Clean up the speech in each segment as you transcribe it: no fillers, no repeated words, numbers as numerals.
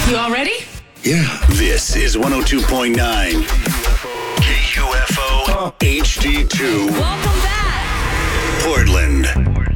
You all ready? Yeah. This is 102.9 KUFO HD2. Welcome back. Portland.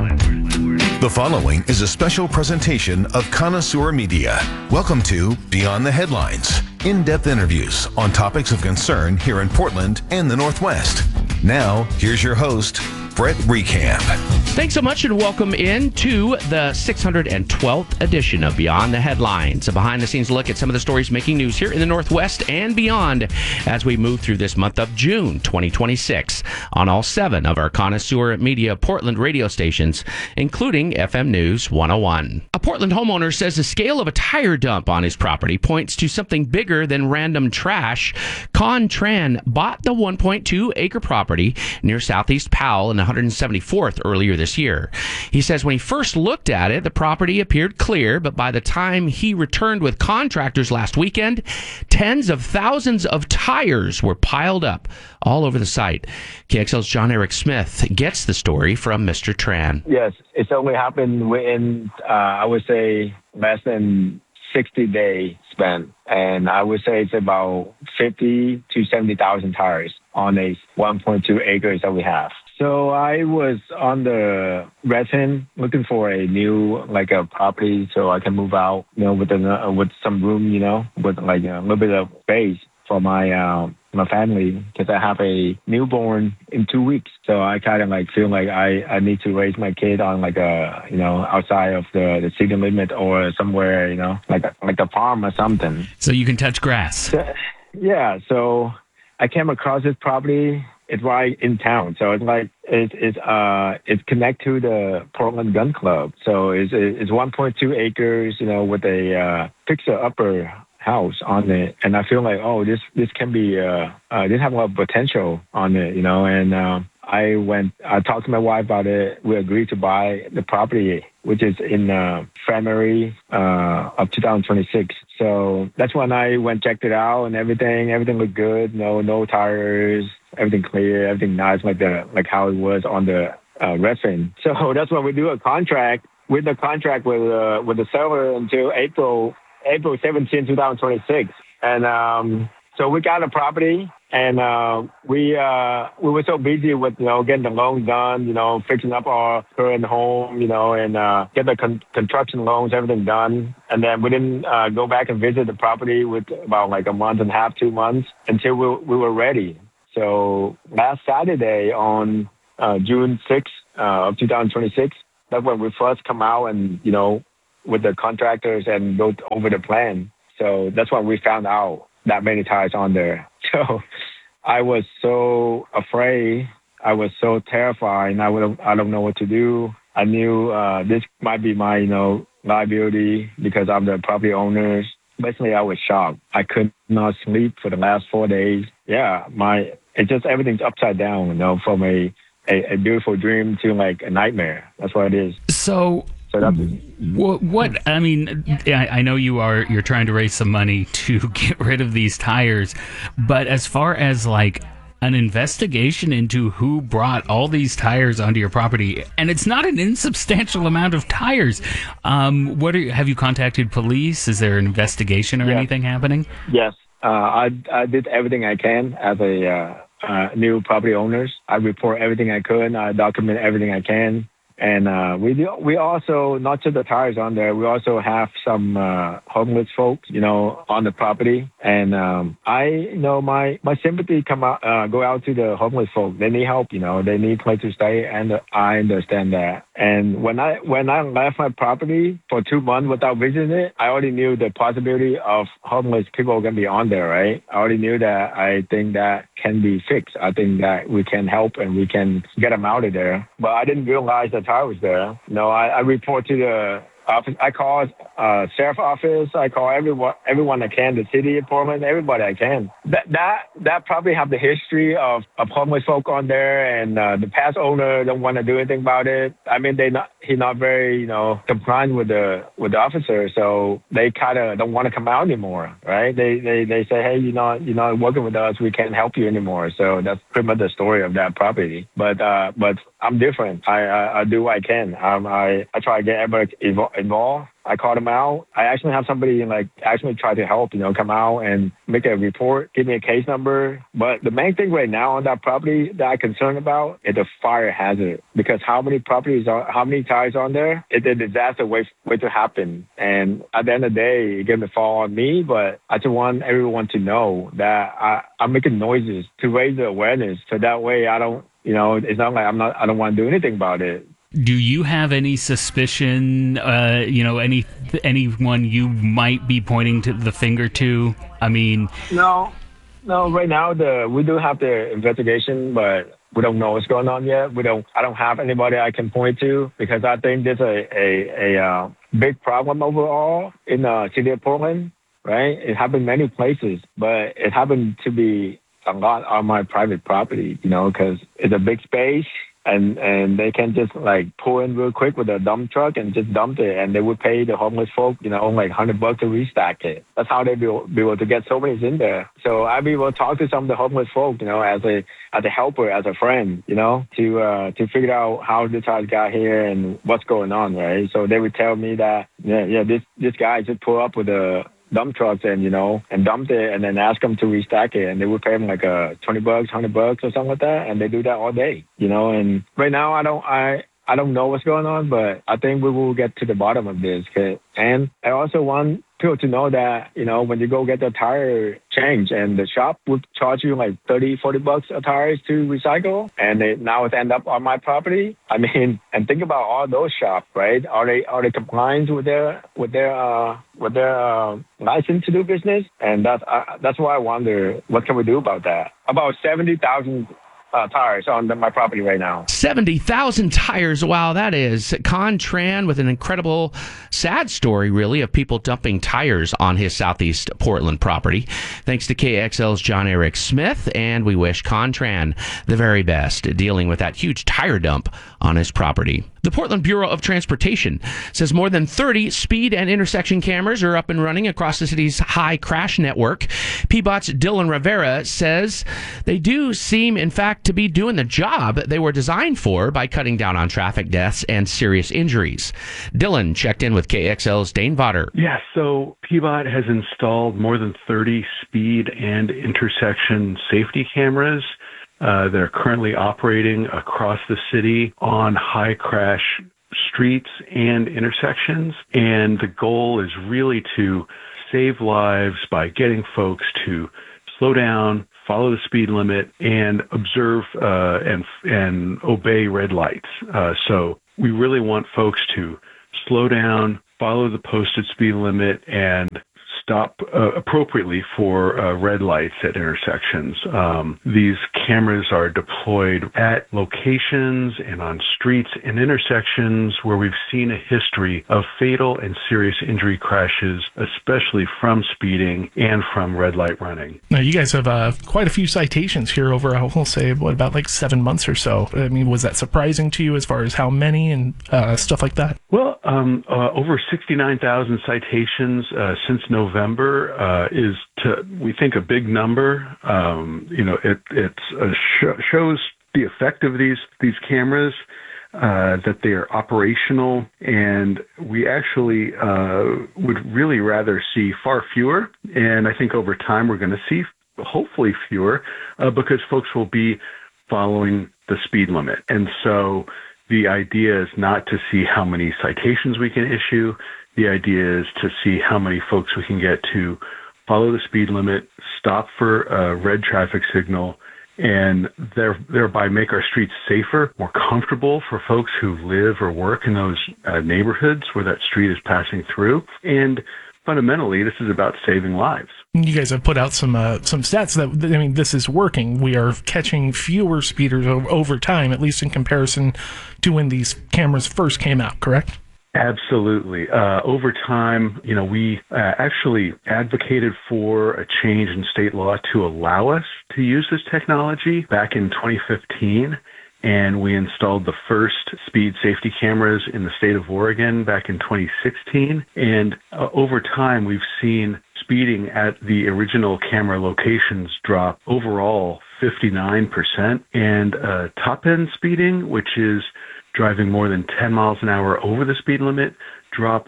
The following is a special presentation of Connoisseur Media. Welcome to Beyond the Headlines, in-depth interviews on topics of concern here in Portland and the Northwest. Now, here's your host, Brett Recamp. Thanks so much and welcome in to the 612th edition of Beyond the Headlines, a behind-the-scenes look at some of the stories making news here in the Northwest and beyond as we move through this month of June 2026 on all 7 of our Connoisseur Media Portland radio stations, including FM News 101. A Portland homeowner says the scale of a tire dump on his property points to something bigger than random trash. Con Tran bought the 1.2-acre property near Southeast Powell and 174th earlier this year. He says when he first looked at it, the property appeared clear, but by the time he returned with contractors last weekend, tens of thousands of tires were piled up all over the site. KXL's John Eric Smith gets the story from Mr. Tran. Yes, it's only happened within, I would say, less than 60 days spent. And I would say it's about 50 to 70,000 tires on a 1.2 acres that we have. So I was on the Redfin looking for a new, like a property so I can move out, with some room, with like a little bit of space for my family, because I have a newborn in 2 weeks. So I kind of like feel like I need to raise my kid on like a, outside of the city limit or somewhere, like a farm or something. So you can touch grass. Yeah. So I came across this property. It's right in town, so it's like it's connected to the Portland Gun Club. So it's 1.2 acres, with a fixer-upper house on it, and I feel like this can be this have a lot of potential on it, and I talked to my wife about it. We agreed to buy the property, which is in February of 2026. So that's when I went checked it out and everything looked good. No tires. Everything clear, everything nice, like how it was on the Redfin. So that's when we do a contract with the seller until April 17, 2026, and so we got a property, and we were so busy with getting the loan done, fixing up our current home, and get the construction loans, everything done, and then we didn't go back and visit the property with about like a month and a half, 2 months until we were ready. So last Saturday on June 6th of 2026, that's when we first come out and, with the contractors and go over the plan. So that's when we found out that many tires on there. So I was so afraid. I was so terrified. I don't know what to do. I knew this might be my, liability because I'm the property owners. Basically, I was shocked. I could not sleep for the last 4 days. Yeah, it's just everything's upside down, from a beautiful dream to like a nightmare. That's what it is. So that's what I mean, I know you're trying to raise some money to get rid of these tires, but as far as like an investigation into who brought all these tires onto your property, and it's not an insubstantial amount of tires. Have you contacted police? Is there an investigation or anything happening? Yes, I did everything I can as a new property owners. I report everything I could. I document everything I can. And we also, not just the tires on there, we also have some homeless folks, on the property. And my sympathy go out to the homeless folks. They need help, they need place to stay, and I understand that. And when I left my property for 2 months without visiting it, I already knew the possibility of homeless people going to be on there, right? I already knew that. I think that can be fixed. I think that we can help and we can get them out of there. But I didn't realize that I was there. I report to the office. I call sheriff office. I call everyone I can, the city of Portland, everybody I can. That probably have the history of homeless folk on there, and the past owner don't want to do anything about it. I mean, he's not very compliant with the officer, so they kind of don't want to come out anymore, right? They say, hey, you're not working with us, we can't help you anymore. So that's pretty much the story of that property. But I'm different. I do what I can. I try to get everybody involved. I called them out. I actually have somebody actually try to help, come out and make a report, give me a case number. But the main thing right now on that property that I'm concerned about is the fire hazard, because how many tires on there, it's a disaster wait to happen. And at the end of the day, it's going to fall on me, but I just want everyone to know that I'm making noises to raise the awareness, so that way I don't, it's not like I don't want to do anything about it. Do you have any suspicion, anyone you might be pointing to the finger to? I mean... No, right now we do have the investigation, but we don't know what's going on yet. I don't have anybody I can point to, because I think there's a big problem overall in the city of Portland, right? It happened many places, but it happened to be a lot on my private property, because it's a big space. And they can just pull in real quick with a dump truck and just dump it, and they would pay the homeless folk, like $100 to restack it. That's how they be able to get so many in there. So I'd be able to talk to some of the homeless folk, as a helper, as a friend, to figure out how this house got here and what's going on, right? So they would tell me that this guy just pulled up with a dump trucks and dumped it, and then ask them to restack it, and they would pay them like $20, $100 or something like that, and they do that all day, and right now I don't know what's going on, but I think we will get to the bottom of this. And I also want people to know that, when you go get the tire changed, and the shop would charge you like $30-$40 a tire to recycle, and now it end up on my property. I mean, and think about all those shops, right? Are they compliant with their license to do business? And that's why I wonder, what can we do about that? About 70,000 tires on my property right now. 70,000 tires. Wow, that is. Con Tran with an incredible, sad story, really, of people dumping tires on his Southeast Portland property. Thanks to KXL's John Eric Smith, and we wish Con Tran the very best dealing with that huge tire dump on his property. The Portland Bureau of Transportation says more than 30 speed and intersection cameras are up and running across the city's high crash network. PBOT's Dylan Rivera says they do seem, in fact, to be doing the job they were designed for by cutting down on traffic deaths and serious injuries. Dylan checked in with KXL's Dane Vodder. Yeah, so PBOT has installed more than 30 speed and intersection safety cameras that are currently operating across the city on high crash streets and intersections. And the goal is really to save lives by getting folks to slow down, follow the speed limit, and observe and obey red lights. So we really want folks to slow down, follow the posted speed limit, and stop appropriately for red lights at intersections. These cameras are deployed at locations and on streets and intersections where we've seen a history of fatal and serious injury crashes, especially from speeding and from red light running. Now, you guys have quite a few citations here over, we'll say, about 7 months or so. I mean, was that surprising to you as far as how many and stuff like that? Well, over 69,000 citations since November is, we think, a big number. It shows the effect of these cameras, that they are operational, and we actually would really rather see far fewer. And I think over time we're going to see hopefully fewer because folks will be following the speed limit. And so the idea is not to see how many citations we can issue. The idea is to see how many folks we can get to follow the speed limit, stop for a red traffic signal, and thereby make our streets safer, more comfortable for folks who live or work in those neighborhoods where that street is passing through. And fundamentally, this is about saving lives. You guys have put out some stats that, I mean, this is working. We are catching fewer speeders over time, at least in comparison to when these cameras first came out, correct? Absolutely. Over time, we actually advocated for a change in state law to allow us to use this technology back in 2015. And we installed the first speed safety cameras in the state of Oregon back in 2016. And over time, we've seen speeding at the original camera locations drop overall 59%. And top-end speeding, which is driving more than 10 miles an hour over the speed limit, drop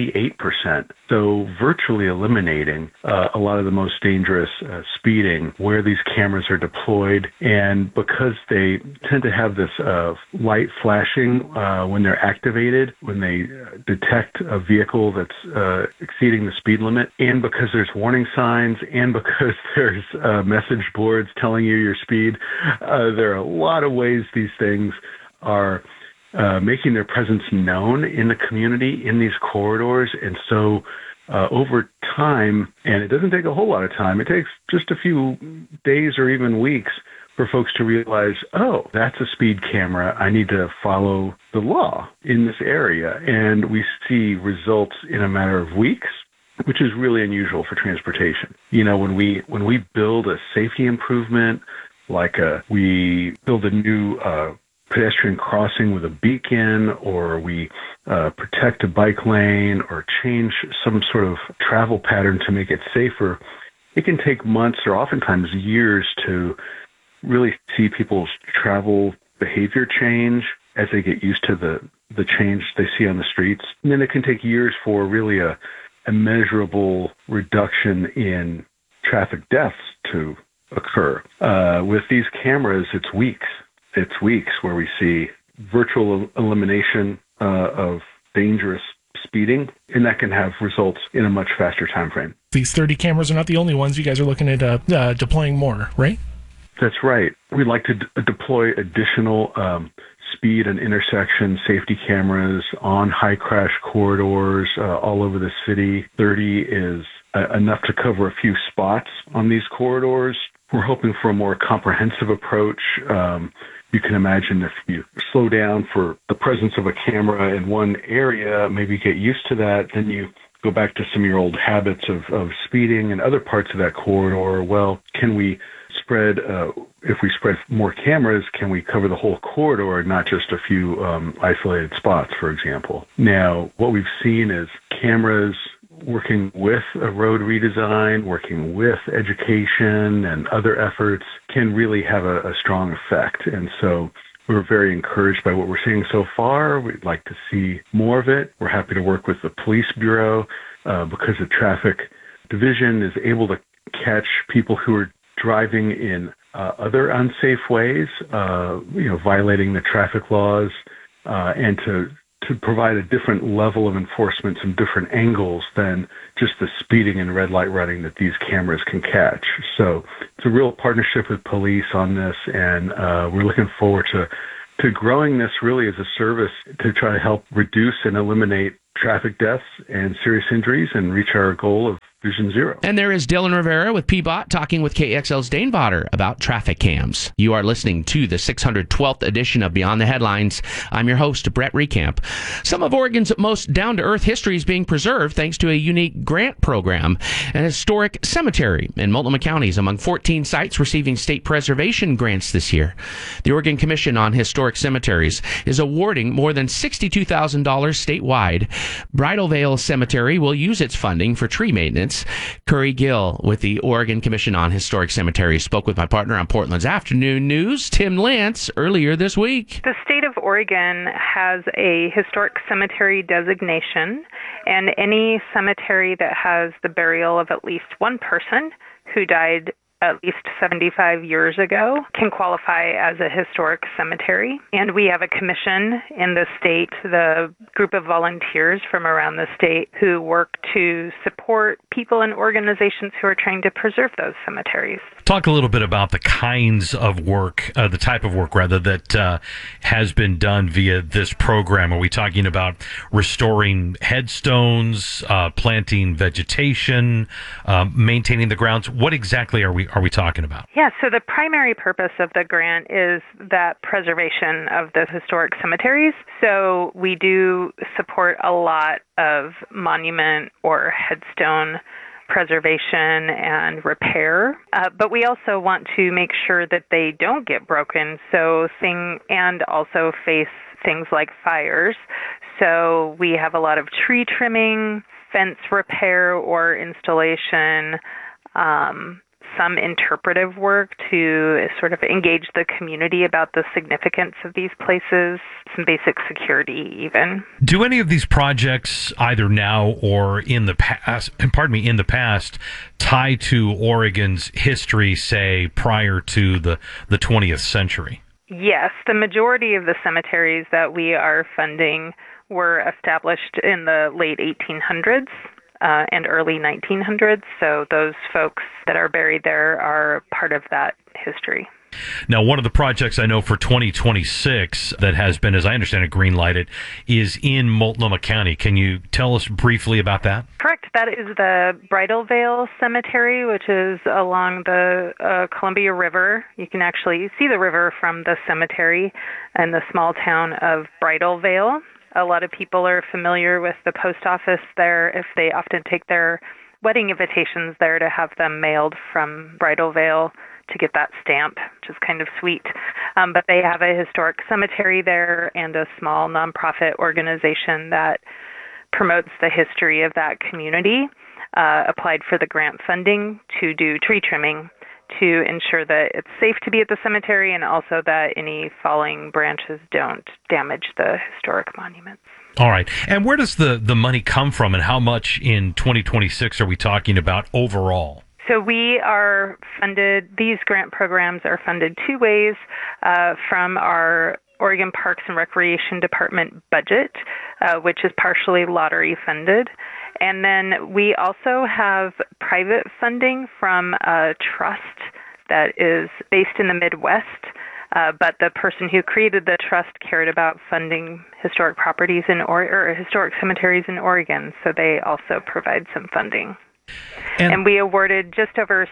88%. So virtually eliminating a lot of the most dangerous speeding where these cameras are deployed. And because they tend to have this light flashing when they're activated, when they detect a vehicle that's exceeding the speed limit, and because there's warning signs, and because there's message boards telling you your speed, there are a lot of ways these things are making their presence known in the community, in these corridors. And so over time, and it doesn't take a whole lot of time, it takes just a few days or even weeks for folks to realize, oh, that's a speed camera. I need to follow the law in this area. And we see results in a matter of weeks, which is really unusual for transportation. You know, when we build a safety improvement, like we build a new pedestrian crossing with a beacon, or we protect a bike lane, or change some sort of travel pattern to make it safer, it can take months or oftentimes years to really see people's travel behavior change as they get used to the change they see on the streets. And then it can take years for really a measurable reduction in traffic deaths to occur. With these cameras, it's weeks. It's weeks where we see virtual elimination of dangerous speeding, and that can have results in a much faster time frame. These 30 cameras are not the only ones. You guys are looking at deploying more, right? That's right. We'd like to deploy additional speed and intersection safety cameras on high crash corridors all over the city. 30 is enough to cover a few spots on these corridors. We're hoping for a more comprehensive approach. You can imagine if you slow down for the presence of a camera in one area, maybe get used to that, then you go back to some of your old habits of speeding in other parts of that corridor. Well, can we spread, if we spread more cameras, can we cover the whole corridor, not just a few isolated spots, for example? Now, what we've seen is cameras working with a road redesign, working with education and other efforts can really have a strong effect. And so we're very encouraged by what we're seeing so far. We'd like to see more of it. We're happy to work with the police bureau because the traffic division is able to catch people who are driving in other unsafe ways, violating the traffic laws, and to provide a different level of enforcement, some different angles than just the speeding and red light running that these cameras can catch. So it's a real partnership with police on this, and we're looking forward to growing this really as a service to try to help reduce and eliminate traffic deaths and serious injuries and reach our goal of Vision Zero. And there is Dylan Rivera with PBOT talking with KXL's Dane Botter about traffic cams. You are listening to the 612th edition of Beyond the Headlines. I'm your host, Brett Recamp. Some of Oregon's most down-to-earth history is being preserved thanks to a unique grant program. An historic cemetery in Multnomah County is among 14 sites receiving state preservation grants this year. The Oregon Commission on Historic Cemeteries is awarding more than $62,000 statewide. Bridal Veil Cemetery will use its funding for tree maintenance. Curry Gill with the Oregon Commission on Historic Cemeteries spoke with my partner on Portland's Afternoon News, Tim Lance, earlier this week. The state of Oregon has a historic cemetery designation, and any cemetery that has the burial of at least one person who died at least 75 years ago can qualify as a historic cemetery. And we have a commission in the state, the group of volunteers from around the state who work to support people and organizations who are trying to preserve those cemeteries. Talk a little bit about the kinds of work, the type of work rather, that has been done via this program. Are we talking about restoring headstones, planting vegetation, maintaining the grounds? What exactly are we talking about? Yeah, so the primary purpose of the grant is that preservation of the historic cemeteries. So we do support a lot of monument or headstone preservation and repair, but we also want to make sure that they don't get broken. And also face things like fires. So we have a lot of tree trimming, fence repair or installation, some interpretive work to sort of engage the community about the significance of these places, some basic security even. Do any of these projects, either now or in the past, tie to Oregon's history, say, prior to the 20th century? Yes, the majority of the cemeteries that we are funding were established in the late 1800s and early 1900s. So those folks that are buried there are part of that history. Now, one of the projects I know for 2026 that has been, as I understand it, green-lighted is in Multnomah County. Can you tell us briefly about that? Correct. That is the Bridal Veil Cemetery, which is along the Columbia River. You can actually see the river from the cemetery in the small town of Bridal Veil. A lot of people are familiar with the post office there if they often take their wedding invitations there to have them mailed from Bridal Veil to get that stamp, which is kind of sweet. But they have a historic cemetery there and a small nonprofit organization that promotes the history of that community, applied for the grant funding to do tree trimming to ensure that it's safe to be at the cemetery and also that any falling branches don't damage the historic monuments. All right. And where does the money come from, and how much in 2026 are we talking about overall? So we are funded, these grant programs are funded two ways, from our Oregon Parks and Recreation Department budget, which is partially lottery funded. And then we also have private funding from a trust that is based in the Midwest, but the person who created the trust cared about funding historic properties or historic cemeteries in Oregon, so they also provide some funding. And we awarded just over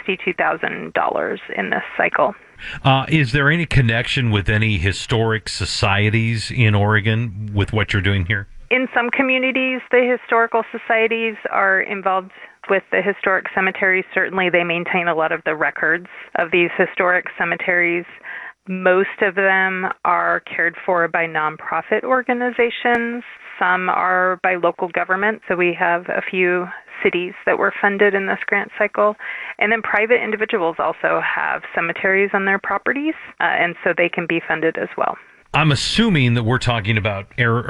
$62,000 in this cycle. Is there any connection with any historic societies in Oregon with what you're doing here? In some communities, the historical societies are involved with the historic cemeteries. Certainly, they maintain a lot of the records of these historic cemeteries. Most of them are cared for by nonprofit organizations. Some are by local government. So we have a few cities that were funded in this grant cycle. And then private individuals also have cemeteries on their properties, and so they can be funded as well. I'm assuming that we're talking about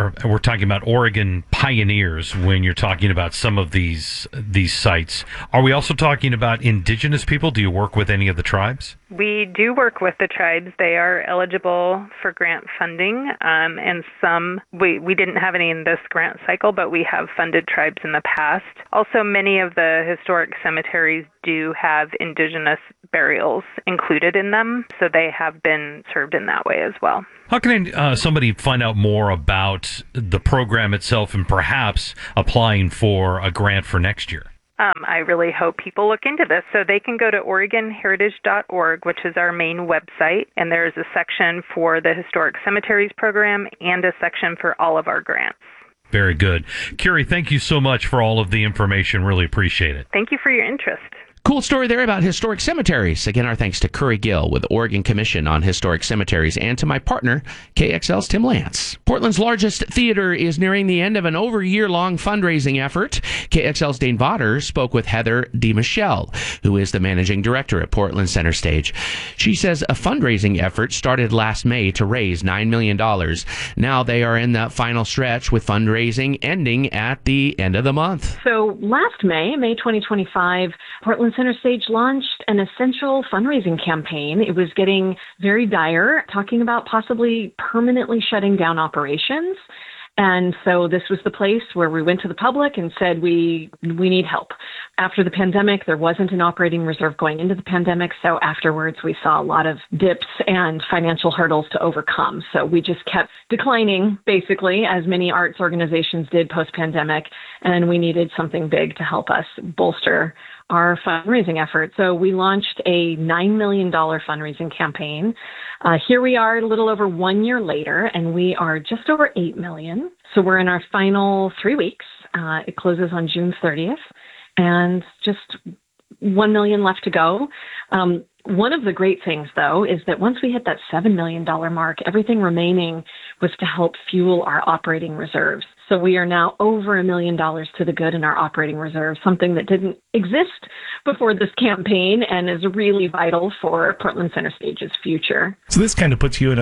Oregon pioneers when you're talking about some of these sites. Are we also talking about indigenous people? Do you work with any of the tribes? We do work with the tribes. They are eligible for grant funding, and some we didn't have any in this grant cycle, but we have funded tribes in the past. Also, many of the historic cemeteries do have indigenous burials included in them, so they have been served in that way as well. How can somebody find out more about the program itself and perhaps applying for a grant for next year? I really hope people look into this. So they can go to OregonHeritage.org, which is our main website, and there's a section for the Historic Cemeteries Program and a section for all of our grants. Very good. Curie, thank you so much for all of the information. Really appreciate it. Thank you for your interest. Cool story there about historic cemeteries. Again, our thanks to Curry Gill with the Oregon Commission on Historic Cemeteries and to my partner, KXL's Tim Lance. Portland's largest theater is nearing the end of an over-year-long fundraising effort. KXL's Dane Vodder spoke with Heather DeMichelle, who is the managing director at Portland Center Stage. She says a fundraising effort started last May to raise $9 million. Now they are in the final stretch with fundraising ending at the end of the month. So last May 2025, Portland Center Stage launched an essential fundraising campaign. It was getting very dire, talking about possibly permanently shutting down operations. And so this was the place where we went to the public and said, we need help. After the pandemic, there wasn't an operating reserve going into the pandemic. So afterwards, we saw a lot of dips and financial hurdles to overcome. So we just kept declining, basically, as many arts organizations did post-pandemic. And we needed something big to help us bolster our fundraising effort. So we launched a $9 million fundraising campaign. Here we are a little over 1 year later, and we are just over $8 million. So we're in our final 3 weeks. It closes on June 30th, and just $1 million left to go. One of the great things, though, is that once we hit that $7 million mark, everything remaining was to help fuel our operating reserves. So we are now over $1 million to the good in our operating reserve, something that didn't exist before this campaign and is really vital for Portland Center Stage's future. So this kind of puts you in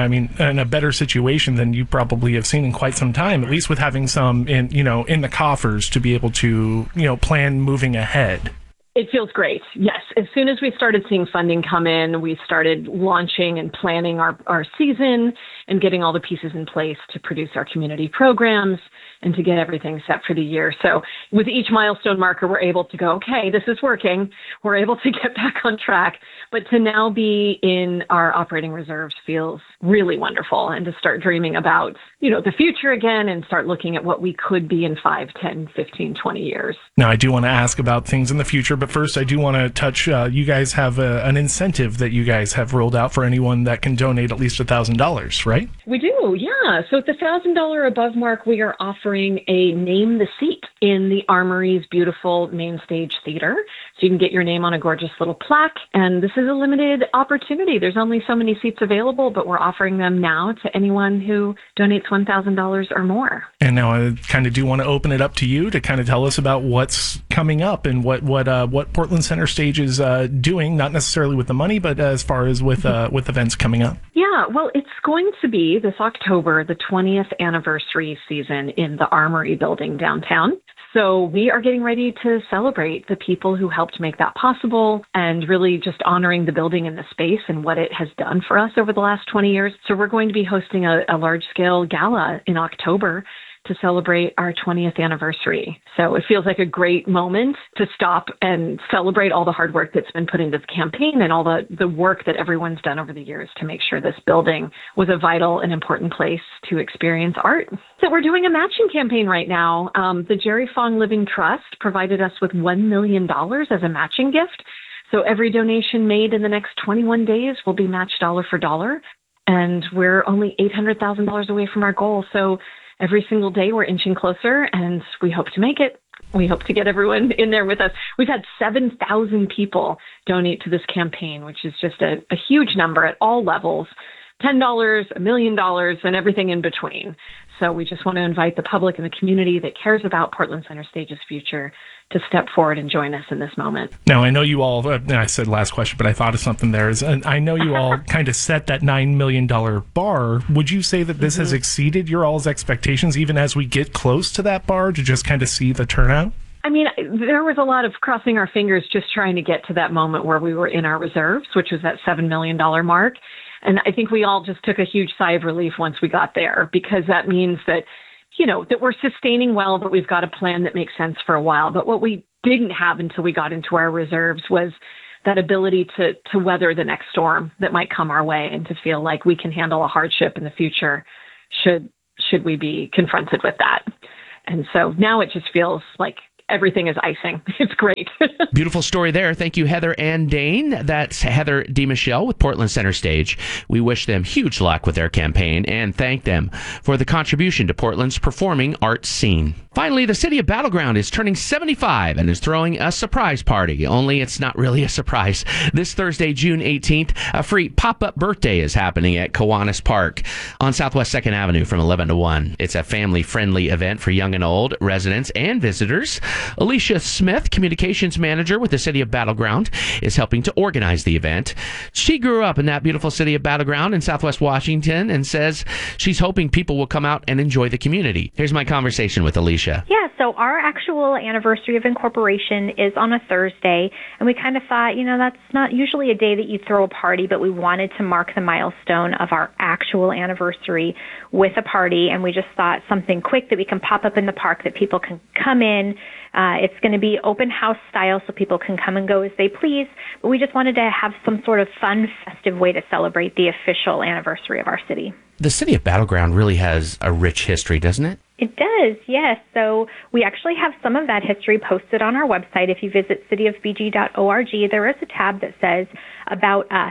a better situation than you probably have seen in quite some time, at least with having some in the coffers to be able to, plan moving ahead. It feels great. Yes. As soon as we started seeing funding come in, we started launching and planning our season and getting all the pieces in place to produce our community programs and to get everything set for the year. So with each milestone marker, we're able to go, okay, this is working. We're able to get back on track. But to now be in our operating reserves feels really wonderful, and to start dreaming about, the future again and start looking at what we could be in 5, 10, 15, 20 years. Now, I do want to ask about things in the future, but first I do want to touch, you guys have an incentive that you guys have rolled out for anyone that can donate at least $1,000, right? We do, yeah. So at the $1,000 above mark, we are offering a name the seat in the Armory's beautiful main stage theater. So you can get your name on a gorgeous little plaque, and this is a limited opportunity. There's only so many seats available, but we're offering them now to anyone who donates $1,000 or more. And now I kind of do want to open it up to you to kind of tell us about what's coming up and what Portland Center Stage is doing, not necessarily with the money, but as far as with events coming up. Yeah, well, it's going to be this October, the 20th anniversary season in the Armory building downtown. So we are getting ready to celebrate the people who helped make that possible and really just honoring the building and the space and what it has done for us over the last 20 years. So we're going to be hosting a large-scale gala in October to celebrate our 20th anniversary. So it feels like a great moment to stop and celebrate all the hard work that's been put into the campaign and all the work that everyone's done over the years to make sure this building was a vital and important place to experience art. So we're doing a matching campaign right now. The Jerry Fong Living Trust provided us with $1 million as a matching gift. So every donation made in the next 21 days will be matched dollar for dollar. And we're only $800,000 away from our goal. So every single day we're inching closer, and we hope to make it. We hope to get everyone in there with us. We've had 7,000 people donate to this campaign, which is just a huge number at all levels, $10, $1 million, and everything in between. So we just want to invite the public and the community that cares about Portland Center Stage's future to step forward and join us in this moment. Now, I know you all, I said last question, but I thought of something there. I know you all kind of set that $9 million bar. Would you say that this has exceeded your all's expectations, even as we get close to that bar, to just kind of see the turnout? I mean, there was a lot of crossing our fingers just trying to get to that moment where we were in our reserves, which was that $7 million mark. And I think we all just took a huge sigh of relief once we got there, because that means that, that we're sustaining well, but we've got a plan that makes sense for a while. But what we didn't have until we got into our reserves was that ability to weather the next storm that might come our way, and to feel like we can handle a hardship in the future should we be confronted with that. And so now it just feels like everything is icing. It's great. Beautiful story there. Thank you, Heather and Dane. That's Heather DeMichelle with Portland Center Stage. We wish them huge luck with their campaign and thank them for the contribution to Portland's performing arts scene. Finally, the city of Battleground is turning 75 and is throwing a surprise party, only it's not really a surprise. This Thursday, June 18th, a free pop-up birthday is happening at Kiwanis Park on Southwest 2nd Avenue from 11 to 1. It's a family-friendly event for young and old, residents and visitors. Alicia Smith, communications manager with the city of Battleground, is helping to organize the event. She grew up in that beautiful city of Battleground in Southwest Washington and says she's hoping people will come out and enjoy the community. Here's my conversation with Alicia. Yeah, so our actual anniversary of incorporation is on a Thursday, and we kind of thought, that's not usually a day that you throw a party, but we wanted to mark the milestone of our actual anniversary with a party, and we just thought something quick that we can pop up in the park that people can come in. It's going to be open house style, so people can come and go as they please, but we just wanted to have some sort of fun, festive way to celebrate the official anniversary of our city. The city of Battleground really has a rich history, doesn't it? It does, yes. So we actually have some of that history posted on our website. If you visit cityofbg.org, there is a tab that says About Us.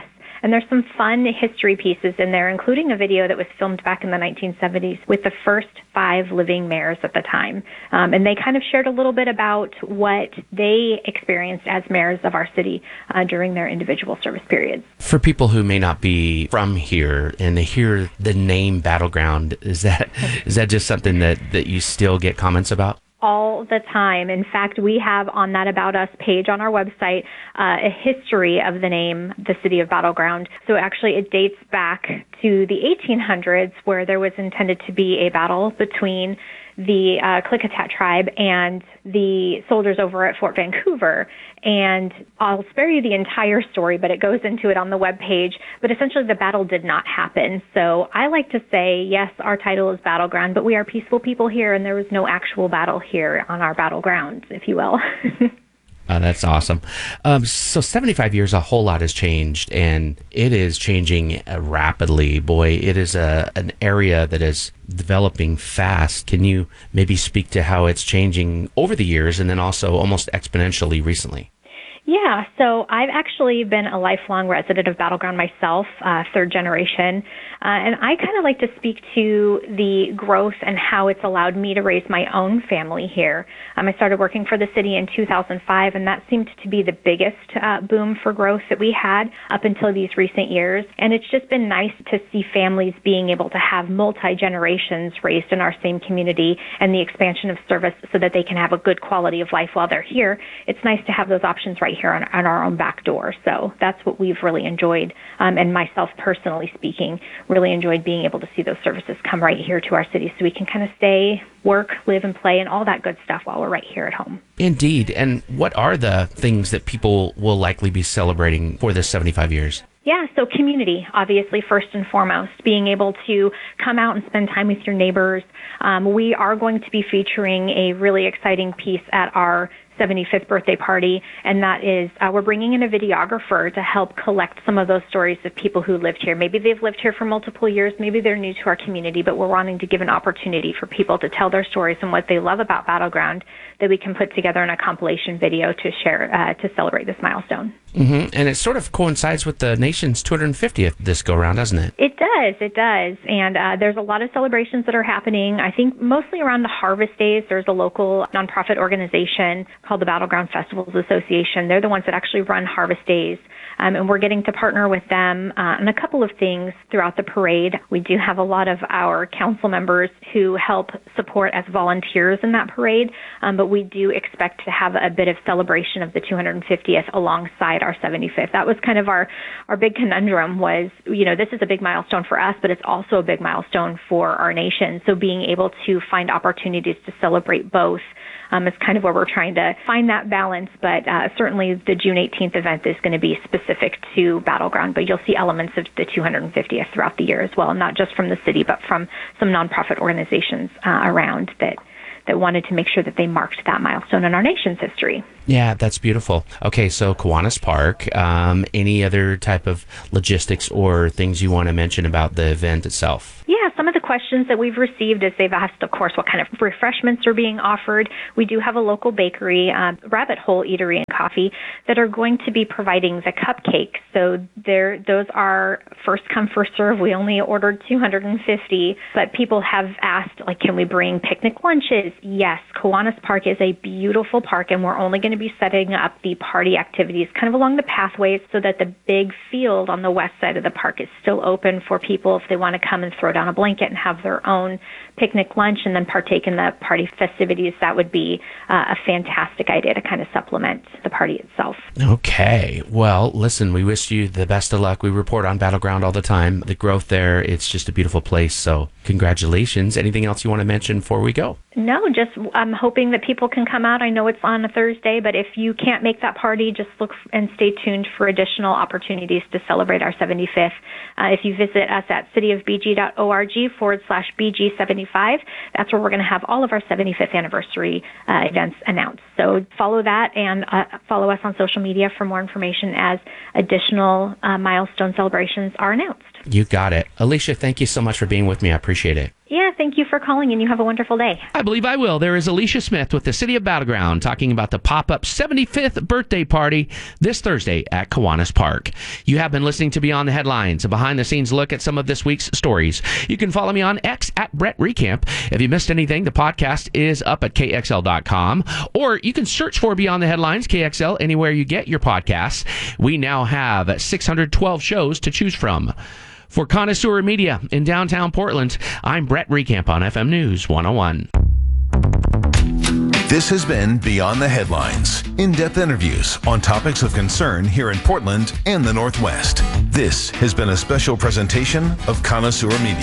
And there's some fun history pieces in there, including a video that was filmed back in the 1970s with the first 5 living mayors at the time. And they kind of shared a little bit about what they experienced as mayors of our city during their individual service periods. For people who may not be from here and they hear the name Battleground, is that just something that you still get comments about? All the time. In fact, we have on that About Us page on our website a history of the name, the City of Battleground. So actually it dates back to the 1800s, where there was intended to be a battle between the Klickitat tribe and the soldiers over at Fort Vancouver. And I'll spare you the entire story, but it goes into it on the webpage. But essentially the battle did not happen. So I like to say, yes, our title is Battleground, but we are peaceful people here, and there was no actual battle here on our battlegrounds, if you will. That's awesome. So 75 years, a whole lot has changed, and it is changing rapidly. Boy, it is an area that is developing fast. Can you maybe speak to how it's changing over the years and then also almost exponentially recently? Yeah, so I've actually been a lifelong resident of Battleground myself, third generation, and I kind of like to speak to the growth and how it's allowed me to raise my own family here. I started working for the city in 2005, and that seemed to be the biggest boom for growth that we had up until these recent years. And it's just been nice to see families being able to have multi-generations raised in our same community, and the expansion of service so that they can have a good quality of life while they're here. It's nice to have those options right here on our own back door. So that's what we've really enjoyed, and myself personally speaking, really enjoyed being able to see those services come right here to our city so we can kind of stay, work, live, and play, and all that good stuff while we're right here at home. Indeed. And what are the things that people will likely be celebrating for this 75 years? Yeah, so community, obviously, first and foremost, being able to come out and spend time with your neighbors. We are going to be featuring a really exciting piece at our 75th birthday party, and that is we're bringing in a videographer to help collect some of those stories of people who lived here. Maybe they've lived here for multiple years, maybe they're new to our community, but we're wanting to give an opportunity for people to tell their stories and what they love about Battleground that we can put together in a compilation video to share to celebrate this milestone. Mm-hmm. And it sort of coincides with the nation's 250th this go-round, doesn't it? It does. And there's a lot of celebrations that are happening, I think mostly around the harvest days. There's a local nonprofit organization called the Battleground Festivals Association. They're the ones that actually run harvest days. And we're getting to partner with them on a couple of things throughout the parade. We do have a lot of our council members who help support as volunteers in that parade, but we do expect to have a bit of celebration of the 250th alongside our 75th. That was kind of our big conundrum was, this is a big milestone for us, but it's also a big milestone for our nation. So being able to find opportunities to celebrate both is kind of where we're trying to find that balance, but certainly the June 18th event is going to be specific to Battleground, but you'll see elements of the 250th throughout the year as well, not just from the city, but from some nonprofit organizations around that wanted to make sure that they marked that milestone in our nation's history. Yeah, that's beautiful. Okay, so Kiwanis Park, any other type of logistics or things you want to mention about the event itself? Yeah, some of the questions that we've received is they've asked, of course, what kind of refreshments are being offered. We do have a local bakery, Rabbit Hole Eatery and Coffee, that are going to be providing the cupcakes. So those are first come, first serve. We only ordered 250, but people have asked, can we bring picnic lunches? Yes, Kiwanis Park is a beautiful park, and we're only going to be setting up the party activities kind of along the pathways so that the big field on the west side of the park is still open for people if they want to come and throw down a blanket and have their own picnic lunch and then partake in the party festivities. That would be a fantastic idea to kind of supplement the party itself. Okay. Well, listen, we wish you the best of luck. We report on Battleground all the time. The growth there, it's just a beautiful place. So congratulations. Anything else you want to mention before we go? No, just I'm hoping that people can come out. I know it's on a Thursday, but if you can't make that party, just look and stay tuned for additional opportunities to celebrate our 75th. If you visit us at cityofbg.org/BG75, that's where we're going to have all of our 75th anniversary events announced. So follow that and follow us on social media for more information as additional milestone celebrations are announced. You got it. Alicia, thank you so much for being with me. I appreciate it. Yeah, thank you for calling, and you have a wonderful day. I believe I will. There is Alicia Smith with the City of Battleground talking about the pop-up 75th birthday party this Thursday at Kiwanis Park. You have been listening to Beyond the Headlines, a behind-the-scenes look at some of this week's stories. You can follow me on X at Brett Recamp. If you missed anything, the podcast is up at KXL.com, or you can search for Beyond the Headlines, KXL, anywhere you get your podcasts. We now have 612 shows to choose from. For Connoisseur Media in downtown Portland, I'm Brett Recamp on FM News 101. This has been Beyond the Headlines, in-depth interviews on topics of concern here in Portland and the Northwest. This has been a special presentation of Connoisseur Media.